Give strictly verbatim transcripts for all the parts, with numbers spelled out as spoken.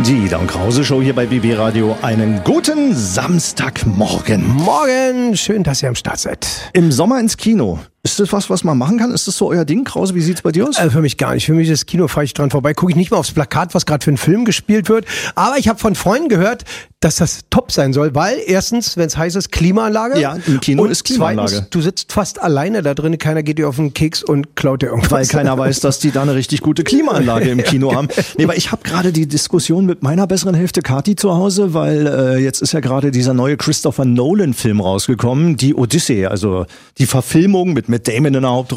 Die Ida und Krause Show hier bei B B Radio. Einen guten Samstagmorgen. Morgen, schön, dass ihr am Start seid. Im Sommer ins Kino. Ist das was, was man machen kann? Ist das so euer Ding, Krause? Wie sieht's bei dir aus? Also für mich gar nicht. Für mich ist das Kino, fahre ich dran vorbei. Gucke ich nicht mal aufs Plakat, was gerade für einen Film gespielt wird. Aber ich habe von Freunden gehört, dass das top sein soll, weil erstens, wenn es heiß ist, Klimaanlage. Ja, im Kino und ist Klimaanlage. Zweitens, du sitzt fast alleine da drin, keiner geht dir auf den Keks und klaut dir irgendwas. Weil keiner weiß, dass die da eine richtig gute Klimaanlage im Kino haben. Nee, aber ich habe gerade die Diskussion mit meiner besseren Hälfte Kathi zu Hause, weil äh, jetzt ist ja gerade dieser neue Christopher Nolan-Film rausgekommen, die Odyssee, also die Verfilmung mit Matt Damon in der Hauptrolle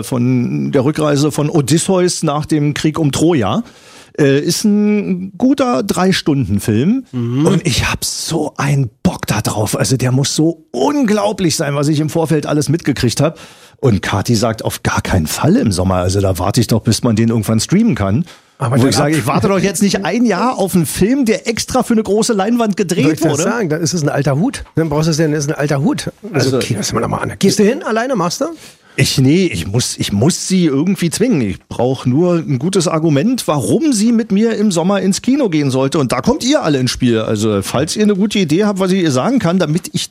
von der Rückreise von Odysseus nach dem Krieg um Troja. Äh, ist ein guter Drei-Stunden-Film. Mhm. Und ich hab so einen Bock da drauf. Also der muss so unglaublich sein, was ich im Vorfeld alles mitgekriegt habe. Und Kathi sagt, auf gar keinen Fall im Sommer. Also da warte ich doch, bis man den irgendwann streamen kann. Aber wo ich sage, ich warte doch jetzt nicht ein Jahr auf einen Film, der extra für eine große Leinwand gedreht wurde. Soll ich das sagen? Dann ist es ein alter Hut. Dann brauchst du es denn, das ist ein alter Hut. Also, okay, das mal nochmal an. Gehst du hin, alleine, machst du? Ich, nee, ich muss, ich muss sie irgendwie zwingen. Ich brauche nur ein gutes Argument, warum sie mit mir im Sommer ins Kino gehen sollte. Und da kommt ihr alle ins Spiel. Also, falls ihr eine gute Idee habt, was ich ihr sagen kann, damit ich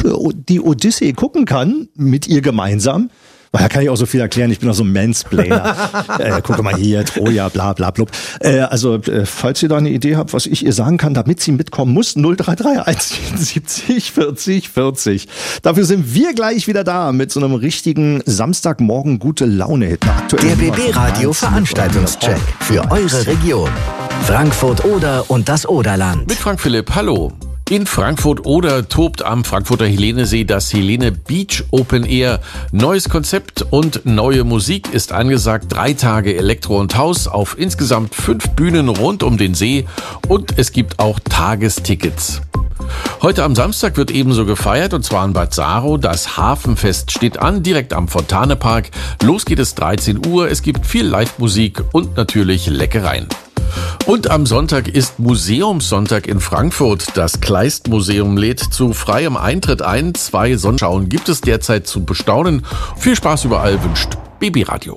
die Odyssee gucken kann, mit ihr gemeinsam. Weil da kann ich auch so viel erklären, ich bin auch so ein Mansplainer. äh, gucke mal hier, Troja, bla bla blub. Äh, also, äh, falls ihr da eine Idee habt, was ich ihr sagen kann, damit sie mitkommen muss, null drei drei eins siebzig vierzig vierzig. Dafür sind wir gleich wieder da mit so einem richtigen Samstagmorgen gute Laune-Hit. Der B B Radio Veranstaltungscheck für eure Region. Frankfurt Oder und das Oderland. Mit Frank Philipp, hallo. In Frankfurt Oder tobt am Frankfurter Helenesee das Helene Beach Open Air. Neues Konzept und neue Musik ist angesagt. Drei Tage Elektro und Haus auf insgesamt fünf Bühnen rund um den See. Und es gibt auch Tagestickets. Heute am Samstag wird ebenso gefeiert, und zwar in Bad Saro. Das Hafenfest steht an, direkt am Fontanepark. Los geht es dreizehn Uhr. Es gibt viel Live-Musik und natürlich Leckereien. Und am Sonntag ist Museumssonntag in Frankfurt. Das Kleist-Museum lädt zu freiem Eintritt ein. Zwei Sonnenschauen gibt es derzeit zu bestaunen. Viel Spaß überall wünscht B B Radio.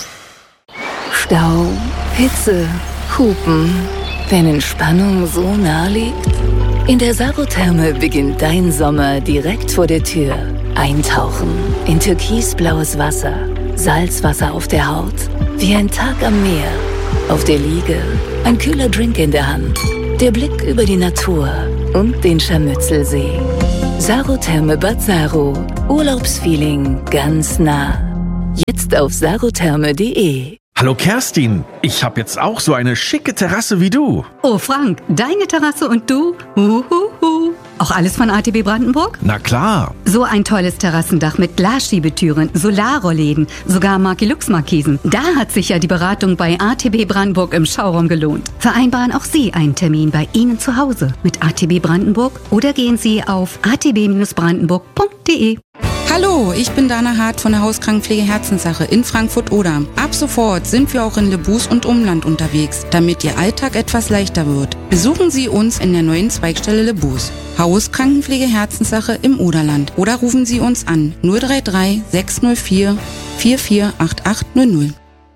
Stau, Hitze, Hupen. Wenn Entspannung so nah liegt? In der Sarotherme beginnt dein Sommer direkt vor der Tür. Eintauchen in türkisblaues Wasser, Salzwasser auf der Haut, wie ein Tag am Meer. Auf der Liege, ein kühler Drink in der Hand, der Blick über die Natur und den Scharmützelsee. Sarotherme Bad Saro, Urlaubsfeeling ganz nah. Jetzt auf sarotherme punkt de. Hallo Kerstin, ich habe jetzt auch so eine schicke Terrasse wie du. Oh Frank, deine Terrasse und du? Uhuhu. Auch alles von A T B Brandenburg? Na klar. So ein tolles Terrassendach mit Glasschiebetüren, Solarrollläden, sogar Marki-Lux-Markisen. Da hat sich ja die Beratung bei A T B Brandenburg im Showroom gelohnt. Vereinbaren auch Sie einen Termin bei Ihnen zu Hause mit A T B Brandenburg oder gehen Sie auf a t b brandenburg punkt de. Hallo, ich bin Dana Hart von der Hauskrankenpflege Herzenssache in Frankfurt-Oder. Ab sofort sind wir auch in Lebus und Umland unterwegs, damit Ihr Alltag etwas leichter wird. Besuchen Sie uns in der neuen Zweigstelle Lebus. Hauskrankenpflege Herzenssache im Oderland. Oder rufen Sie uns an null drei drei sechs null vier vier vier acht acht null null.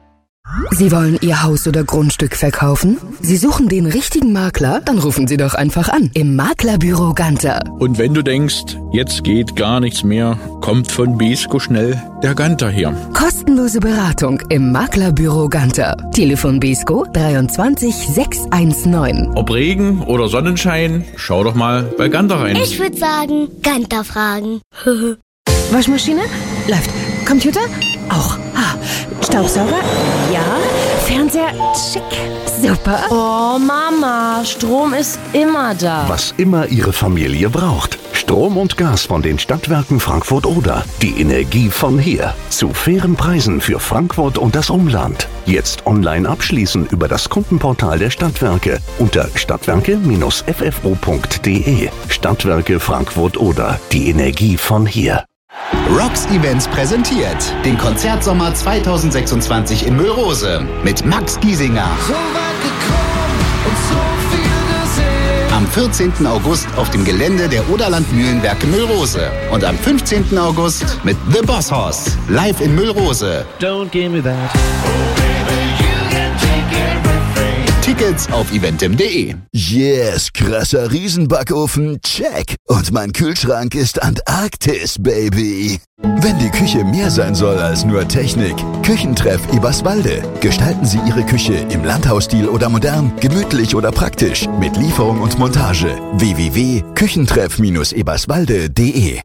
Sie wollen Ihr Haus oder Grundstück verkaufen? Sie suchen den richtigen Makler? Dann rufen Sie doch einfach an im Maklerbüro Ganter. Und wenn du denkst, jetzt geht gar nichts mehr, kommt von Besko schnell der Ganter her. Kostenlose Beratung im Maklerbüro Ganter. Telefon Besko dreiundzwanzig sechshundertneunzehn. Ob Regen oder Sonnenschein, schau doch mal bei Ganter rein. Ich würde sagen, Ganter fragen. Waschmaschine? Läuft. Computer? Auch. Ah. Staubsauger? Ja. Fernseher? Schick. Super. Oh, Mama, Strom ist immer da. Was immer Ihre Familie braucht. Strom und Gas von den Stadtwerken Frankfurt-Oder. Die Energie von hier. Zu fairen Preisen für Frankfurt und das Umland. Jetzt online abschließen über das Kundenportal der Stadtwerke unter stadtwerke Bindestrich f f o punkt de. Stadtwerke Frankfurt-Oder. Die Energie von hier. Rocks Events präsentiert den Konzertsommer zweitausendsechsundzwanzig in Müllrose mit Max Giesinger. So weit gekommen und so viel gesehen. Am vierzehnten August auf dem Gelände der Oderland Mühlenwerke Müllrose. Und am fünfzehnten August mit The Boss Horse live in Müllrose. Don't give me that. Oh baby, you can take everything. Tickets auf eventim punkt de. Yes, krasser Riesenbackofen, check. Und mein Kühlschrank ist Antarktis, Baby. Wenn die Küche mehr sein soll als nur Technik, Küchentreff Eberswalde. Gestalten Sie Ihre Küche im Landhausstil oder modern, gemütlich oder praktisch, mit Lieferung und Montage. w w w punkt küchentreff eberswalde punkt de.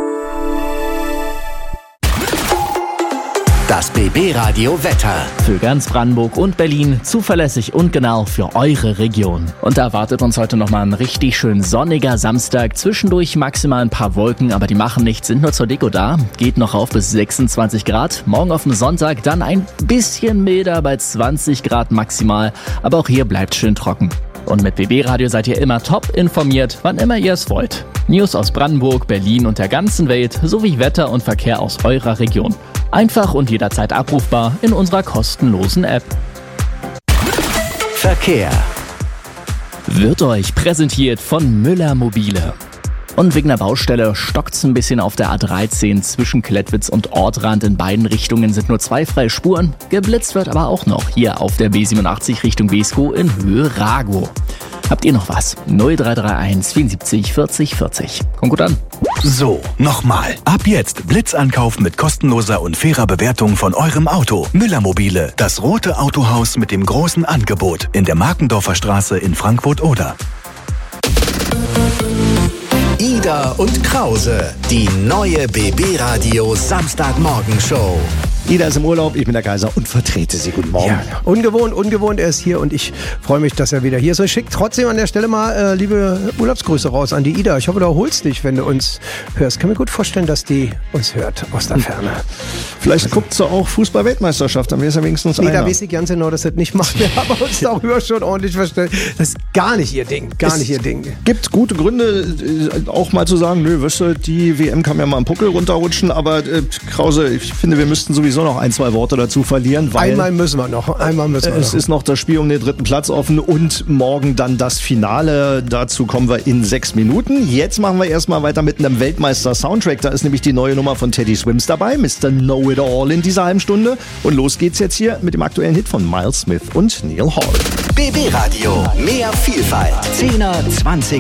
Das B B-Radio Wetter. Für ganz Brandenburg und Berlin zuverlässig und genau für eure Region. Und da erwartet uns heute nochmal ein richtig schön sonniger Samstag. Zwischendurch maximal ein paar Wolken, aber die machen nichts, sind nur zur Deko da. Geht noch auf bis sechsundzwanzig Grad. Morgen auf dem Sonntag dann ein bisschen milder bei zwanzig Grad maximal. Aber auch hier bleibt schön trocken. Und mit B B-Radio seid ihr immer top informiert, wann immer ihr es wollt. News aus Brandenburg, Berlin und der ganzen Welt sowie Wetter und Verkehr aus eurer Region. Einfach und jederzeit abrufbar in unserer kostenlosen App. Verkehr wird euch präsentiert von Müller Mobile. Und wegen der Baustelle stockt's ein bisschen auf der A dreizehn zwischen Klettwitz und Ortrand. In beiden Richtungen sind nur zwei freie Spuren. Geblitzt wird aber auch noch hier auf der B siebenundachtzig Richtung Beeskow in Höhe Ragow. Habt ihr noch was? null drei drei eins vierundsiebzig vierzig vierzig. Kommt gut an. So, nochmal. Ab jetzt Blitzankauf mit kostenloser und fairer Bewertung von eurem Auto. Müller Mobile, das rote Autohaus mit dem großen Angebot in der Markendorfer Straße in Frankfurt-Oder. Ida und Krause, die neue B B-Radio Samstagmorgen-Show. Ida ist im Urlaub, ich bin der Kaiser und vertrete sie. Guten Morgen. Ja, ungewohnt, ungewohnt, er ist hier und ich freue mich, dass er wieder hier ist. Ich schicke trotzdem an der Stelle mal äh, liebe Urlaubsgrüße raus an die Ida. Ich hoffe, du erholst dich, wenn du uns hörst. Ich kann mir gut vorstellen, dass die uns hört aus der Ferne. Vielleicht guckt sie auch Fußball-Weltmeisterschaft, dann wäre es ja wenigstens Nee, einer. da weiß ich ganz genau, dass das nicht macht. Wir haben uns darüber schon ordentlich verstellt. Das ist gar nicht ihr Ding, gar Es nicht ihr Ding. Gibt gute Gründe, äh, auch mal zu sagen, nö, wirst du, die W M kann ja mal am Puckel runterrutschen, aber äh, Krause, ich finde, wir müssten sowieso noch ein, zwei Worte dazu verlieren, weil Einmal müssen wir noch, einmal müssen wir es noch. ist noch das Spiel um den dritten Platz offen und morgen dann das Finale. Dazu kommen wir in sechs Minuten. Jetzt machen wir erstmal weiter mit einem Weltmeister-Soundtrack. Da ist nämlich die neue Nummer von Teddy Swims dabei, Mister Know It All in dieser halben Stunde. Und los geht's jetzt hier mit dem aktuellen Hit von Miles Smith und Neil Hall. B B-Radio, mehr Vielfalt. zehner, zwanziger